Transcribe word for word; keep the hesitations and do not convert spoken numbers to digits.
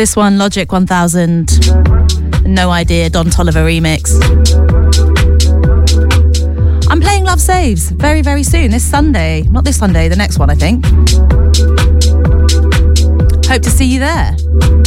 This one, Logic one thousand. No Idea, Don Toliver remix. I'm playing Love Saves very, very soon, this Sunday. Not this Sunday, the next one, I think. Hope to see you there.